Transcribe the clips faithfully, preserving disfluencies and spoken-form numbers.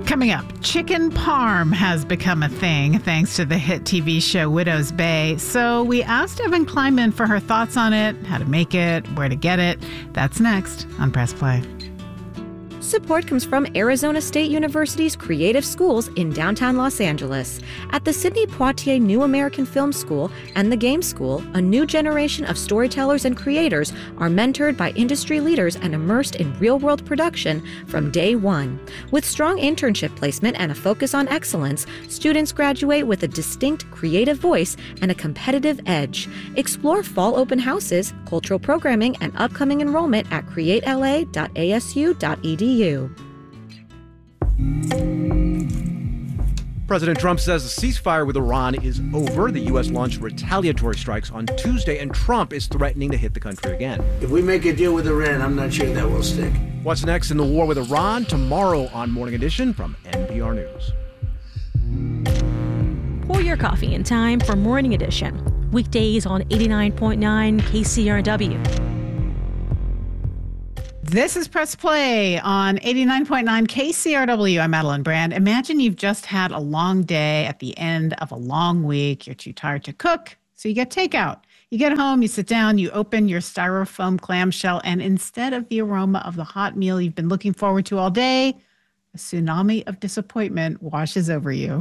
Coming up, chicken parm has become a thing thanks to the hit T V show Widow's Bay. So we asked Evan Kleinman for her thoughts on it, how to make it, where to get it. That's next on Press Play. Support comes from Arizona State University's Creative Schools in downtown Los Angeles. At the Sidney Poitier New American Film School and the Game School, a new generation of storytellers and creators are mentored by industry leaders and immersed in real-world production from day one. With strong internship placement and a focus on excellence, students graduate with a distinct creative voice and a competitive edge. Explore fall open houses, cultural programming, and upcoming enrollment at create l a dot a s u dot e d u. President Trump says the ceasefire with Iran is over. The U S launched retaliatory strikes on Tuesday, and Trump is threatening to hit the country again. If we make a deal with Iran, I'm not sure that will stick. What's next in the war with Iran? Tomorrow on Morning Edition from N P R News. Pour your coffee in time for Morning Edition. Weekdays on eighty-nine point nine K C R W. This is Press Play on eighty-nine point nine K C R W. I'm Madeline Brand. Imagine you've just had a long day at the end of a long week. You're too tired to cook, so you get takeout. You get home, you sit down, you open your styrofoam clamshell, and instead of the aroma of the hot meal you've been looking forward to all day, a tsunami of disappointment washes over you.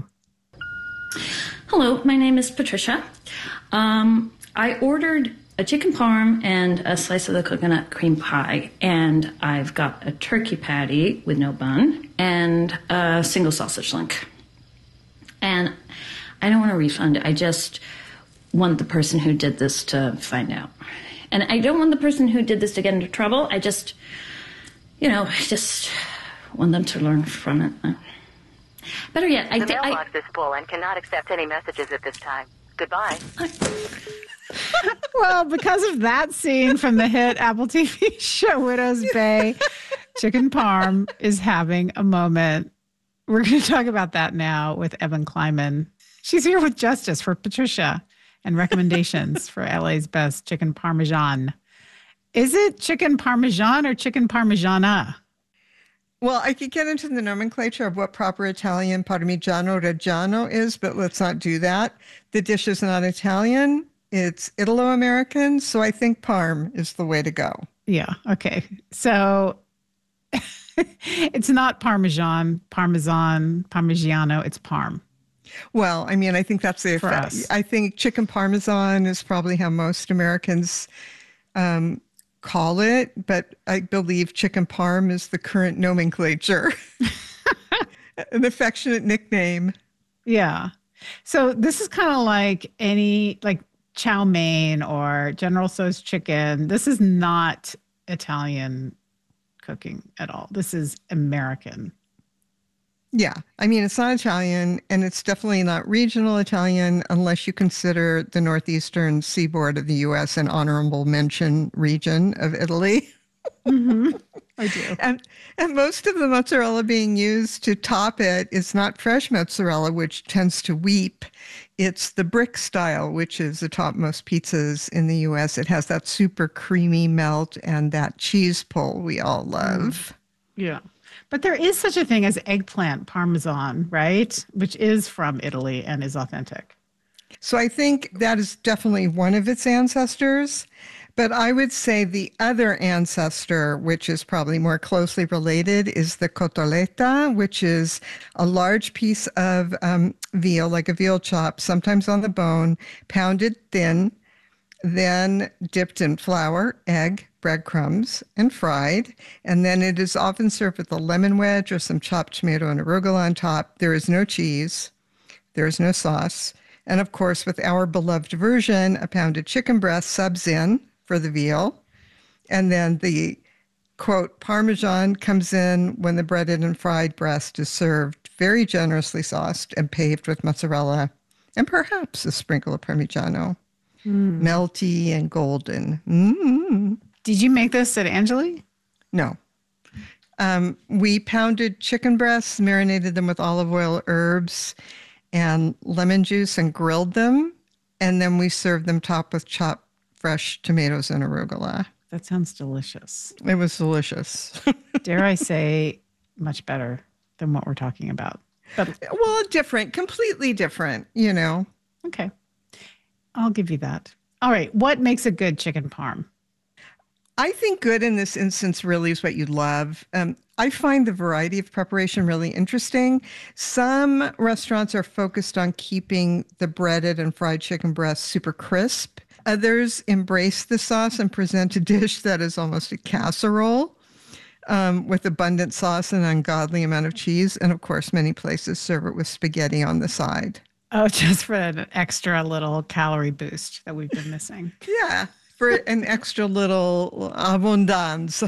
Hello, my name is Patricia. Um, I ordered a chicken parm and a slice of the coconut cream pie, and I've got a turkey patty with no bun and a single sausage link. And I don't want a refund. I just want the person who did this to find out. And I don't want the person who did this to get into trouble. I just, you know, I just want them to learn from it. Better yet, I... The th- mailbox I, is full and cannot accept any messages at this time. Goodbye. Well, because of that scene from the hit Apple T V show Widow's Bay, chicken parm is having a moment. We're going to talk about that now with Evan Kleinman. She's here with justice for Patricia and recommendations for L A's best chicken parmesan. Is it chicken parmesan or chicken parmigiana? Well, I could get into the nomenclature of what proper Italian Parmigiano Reggiano is, but let's not do that. The dish is not Italian. It's Italo-American, so I think parm is the way to go. Yeah, okay. So it's not Parmesan, Parmesan, Parmigiano, it's parm. Well, I mean, I think that's the For effect. us. I think chicken parmesan is probably how most Americans um, call it, but I believe chicken parm is the current nomenclature. An affectionate nickname. Yeah. So this is kind of like any, like chow mein or General Tso's chicken. This is not Italian cooking at all. This is American. Yeah. I mean, it's not Italian, and it's definitely not regional Italian unless you consider the northeastern seaboard of the U S an honorable mention region of Italy. Mm-hmm. I do. And, and most of the mozzarella being used to top it is not fresh mozzarella, which tends to weep. It's the brick style, which is the top most pizzas in the U S. It has that super creamy melt and that cheese pull we all love. Yeah. But there is such a thing as eggplant parmesan, right? Which is from Italy and is authentic. So I think that is definitely one of its ancestors. But I would say the other ancestor, which is probably more closely related, is the cotoletta, which is a large piece of um, veal, like a veal chop, sometimes on the bone, pounded thin, then dipped in flour, egg, breadcrumbs, and fried. And then it is often served with a lemon wedge or some chopped tomato and arugula on top. There is no cheese. There is no sauce. And of course, with our beloved version, a pounded chicken breast subs in for the veal. And then the, quote, Parmesan comes in when the breaded and fried breast is served, very generously sauced and paved with mozzarella, and perhaps a sprinkle of Parmigiano. Mm. Melty and golden. Mm-hmm. Did you make this at Angeli? No. Um, we pounded chicken breasts, marinated them with olive oil, herbs, and lemon juice, and grilled them. And then we served them topped with chopped fresh tomatoes and arugula. That sounds delicious. It was delicious. Dare I say, much better than what we're talking about. But well, different, completely different, you know. Okay. I'll give you that. All right. What makes a good chicken parm? I think good in this instance really is what you love. Um, I find the variety of preparation really interesting. Some restaurants are focused on keeping the breaded and fried chicken breast super crisp. Others embrace the sauce and present a dish that is almost a casserole um, with abundant sauce and an ungodly amount of cheese. And of course, many places serve it with spaghetti on the side. Oh, just for an extra little calorie boost that we've been missing. Yeah, for an extra little abundance.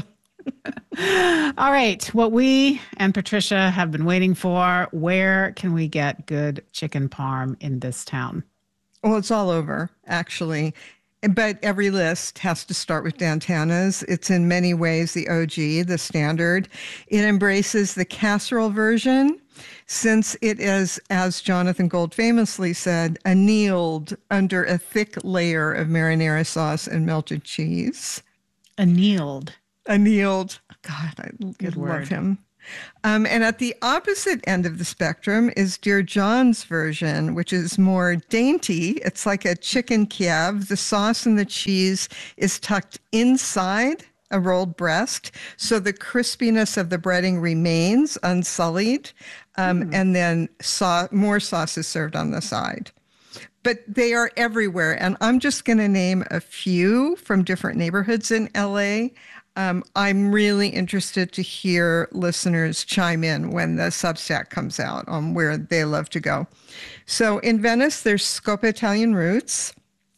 All right. What we and Patricia have been waiting for, where can we get good chicken parm in this town? Well, it's all over, actually. But every list has to start with Dantana's. It's in many ways the O G, the standard. It embraces the casserole version, since it is, as Jonathan Gold famously said, annealed under a thick layer of marinara sauce and melted cheese. Annealed. Annealed. God, I Good love word. him. Um, and at the opposite end of the spectrum is Dear John's version, which is more dainty. It's like a chicken Kiev. The sauce and the cheese is tucked inside a rolled breast, so the crispiness of the breading remains unsullied, um, mm. and then sau- more sauce is served on the side. But they are everywhere, and I'm just going to name a few from different neighborhoods in L A. Um, I'm really interested to hear listeners chime in when the Substack comes out on where they love to go. So in Venice, there's Scopa Italian Roots,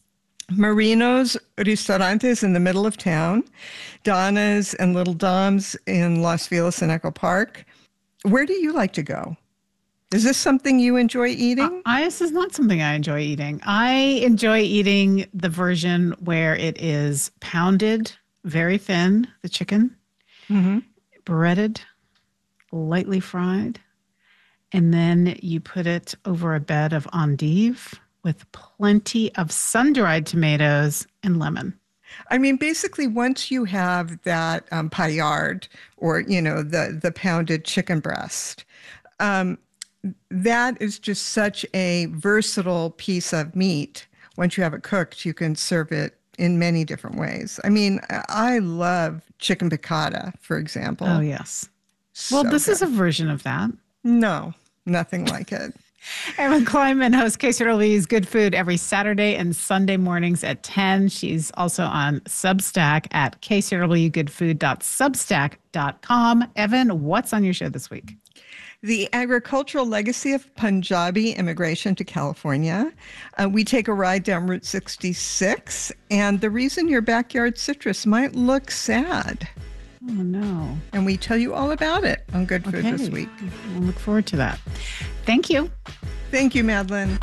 Marino's Ristorantes in the middle of town, Donna's and Little Dom's in Las Vegas and Echo Park. Where do you like to go? Is this something you enjoy eating? I, this is not something I enjoy eating. I enjoy eating the version where it is pounded very thin, the chicken, mm-hmm. breaded, lightly fried, and then you put it over a bed of endive with plenty of sun-dried tomatoes and lemon. I mean, basically, once you have that um, paillard, or, you know, the, the pounded chicken breast, um, that is just such a versatile piece of meat. Once you have it cooked, you can serve it in many different ways. I mean, I love chicken piccata, for example. Oh, yes. So well, this good. is a version of that. No, nothing like it. Erin Kleinman hosts K C R W's Good Food every Saturday and Sunday mornings at ten. She's also on Substack at k c r w good food dot substack dot com. Evan, what's on your show this week? The agricultural legacy of Punjabi immigration to California. Uh, we take a ride down Route sixty-six, and the reason your backyard citrus might look sad. Oh, no. And we tell you all about it on Good Food Okay. this week. I'll look forward to that. Thank you. Thank you, Madeline.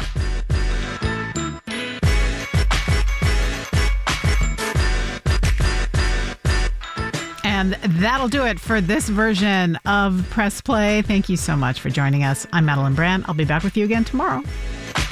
And that'll do it for this version of Press Play. Thank you so much for joining us. I'm Madeline Brand. I'll be back with you again tomorrow.